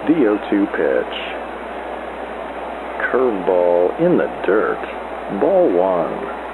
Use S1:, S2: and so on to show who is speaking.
S1: The 0-2 pitch. Curveball in the dirt. Ball 1.